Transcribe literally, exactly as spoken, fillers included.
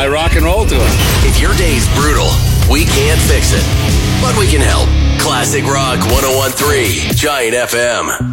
I rock and roll to it. If your day's brutal, we can't fix it, but we can help. Classic Rock one oh one point three, Giant F M.